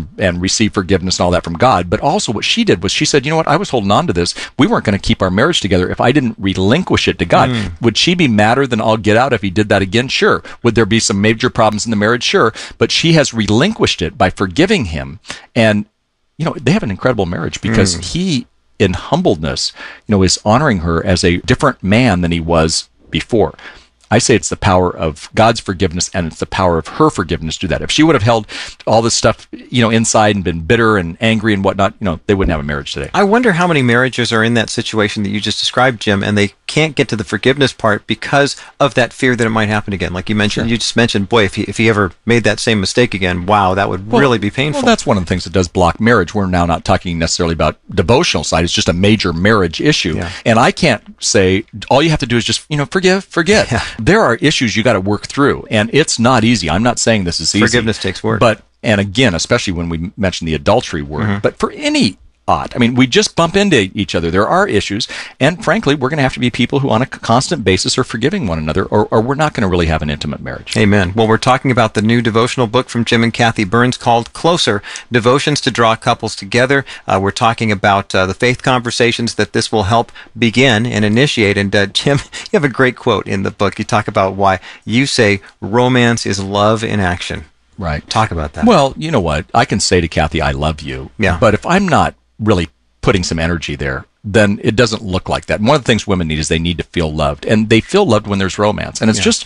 and receive forgiveness and all that from God. But also what she did was she said, you know what, I was holding on to this. We weren't going to keep our marriage together if I didn't relinquish it to God. Would she be madder than all get out if he did that again? Sure. Would there be some major problems in the marriage? Sure. But she has relinquished it by forgiving him. And, you know, they have an incredible marriage because he, in humbleness, you know, is honoring her as a different man than he was before. I say it's the power of God's forgiveness and it's the power of her forgiveness to do that. If she would have held all this stuff, you know, inside and been bitter and angry and whatnot, you know, they wouldn't have a marriage today. I wonder how many marriages are in that situation that you just described, Jim, and they can't get to the forgiveness part because of that fear that it might happen again. Like you mentioned, you just mentioned, boy, if he ever made that same mistake again, wow, that would really be painful. Well, that's one of the things that does block marriage. We're now not talking necessarily about devotional side. It's just a major marriage issue. Yeah. And I can't say, all you have to do is just, you know, forget. Yeah. There are issues you got to work through, and it's not easy. I'm not saying this is easy. Forgiveness takes work. But, and again, especially when we mention the adultery word, but for any I mean, we just bump into each other. There are issues, and frankly, we're going to have to be people who on a constant basis are forgiving one another, or we're not going to really have an intimate marriage. Amen. Well, we're talking about the new devotional book from Jim and Kathy Burns called Closer, Devotions to Draw Couples Together. We're talking about the faith conversations that this will help begin and initiate. And Jim, you have a great quote in the book. You talk about why you say romance is love in action. Right. Talk about that. Well, you know what? I can say to Kathy, I love you. Yeah. But if I'm not really putting some energy there, then it doesn't look like that. And one of the things women need is they need to feel loved, and they feel loved when there's romance. And it's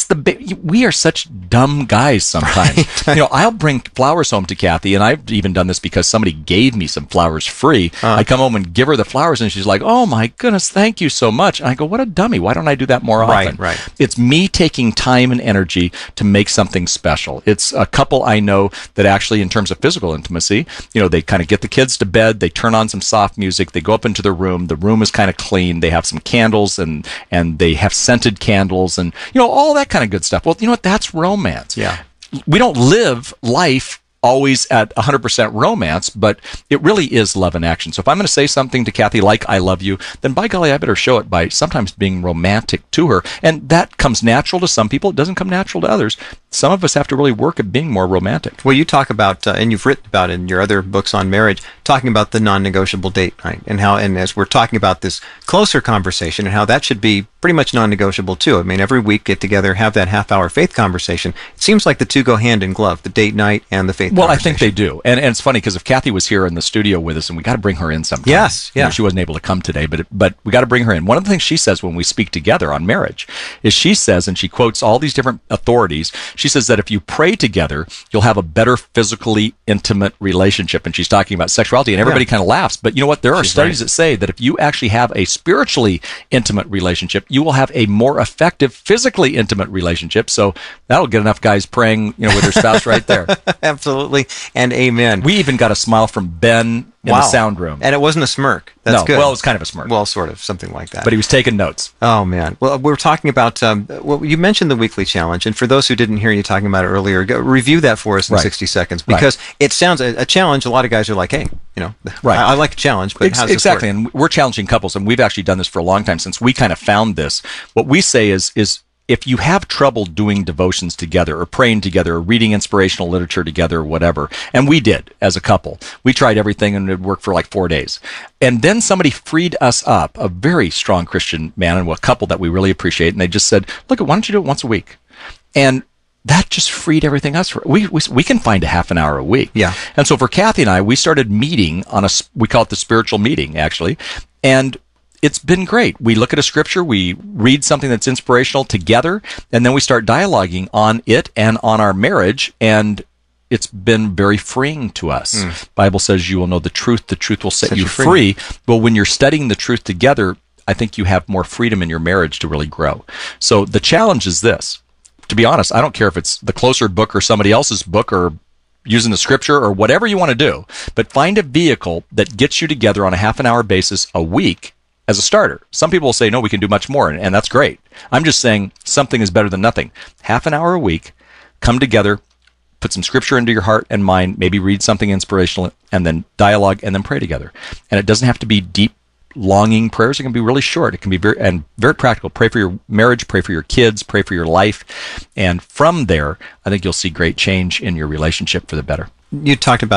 we are such dumb guys sometimes. Right. You know, I'll bring flowers home to Kathy, and I've even done this because somebody gave me some flowers free. I come home and give her the flowers, and she's like, "Oh my goodness, thank you so much." And I go, "What a dummy! Why don't I do that more often?" Right. It's me taking time and energy to make something special. It's a couple I know that actually, in terms of physical intimacy, you know, they kind of get the kids to bed, they turn on some soft music, they go up into the room is kind of clean, they have some candles and they have scented candles and, you know, all that kind of good stuff. Well, you know what, that's romance. Yeah. We don't live life always at 100% romance, but it really is love in action. So if I'm going to say something to Kathy like I love you, then by golly, I better show it by sometimes being romantic to her. And that comes natural to some people. It doesn't come natural to others. Some of us have to really work at being more romantic. Well, you talk about, and you've written about in your other books on marriage, talking about the non-negotiable date night and how, and as we're talking about this closer conversation and how that should be pretty much non-negotiable too. I mean, every week get together, have that half-hour faith conversation. It seems like the two go hand in glove, the date night and the faith conversation. Well, I think they do. And it's funny because if Kathy was here in the studio with us, and we got to bring her in sometime. Yes, yeah. You know, she wasn't able to come today, but we got to bring her in. One of the things she says when we speak together on marriage is she says, and she quotes all these different authorities, she says that if you pray together, you'll have a better physically intimate relationship. And she's talking about sexuality, and everybody kind of laughs. But you know what? There are studies that say that if you actually have a spiritually intimate relationship, you will have a more effective physically intimate relationship. So that'll get enough guys praying, you know, with their spouse right there. Absolutely. And amen. We even got a smile from Ben in the sound room. And it wasn't a smirk. That's good. Well, it was kind of a smirk. Well, sort of, something like that. But he was taking notes. Oh, man. Well, we're talking about, well, you mentioned the weekly challenge, and for those who didn't hear you talking about it earlier, review that for us in 60 seconds, because it sounds, a challenge, a lot of guys are like, hey, you know, I like a challenge, but how's this work? And we're challenging couples, and we've actually done this for a long time since we kind of found this. What we say is if you have trouble doing devotions together or praying together or reading inspirational literature together or whatever, and we did as a couple, we tried everything and it worked for like 4 days. And then somebody freed us up, a very strong Christian man and a couple that we really appreciate, and they just said, look, why don't you do it once a week? And that just freed everything else. We can find a half an hour a week. Yeah. And so for Kathy and I, we started meeting on we call it the spiritual meeting, actually. And it's been great. We look at a scripture, we read something that's inspirational together, and then we start dialoguing on it and on our marriage, and it's been very freeing to us. Bible says you will know the truth will set you free. Well, when you're studying the truth together, I think you have more freedom in your marriage to really grow. So the challenge is this. To be honest, I don't care if it's the Closer book or somebody else's book or using the scripture or whatever you want to do, but find a vehicle that gets you together on a half an hour basis a week as a starter. Some people will say, no, we can do much more, and that's great. I'm just saying something is better than nothing. Half an hour a week, come together, put some scripture into your heart and mind, maybe read something inspirational, and then dialogue, and then pray together. And it doesn't have to be deep, longing prayers. It can be really short. It can be very practical. Pray for your marriage, pray for your kids, pray for your life. And from there, I think you'll see great change in your relationship for the better. You talked about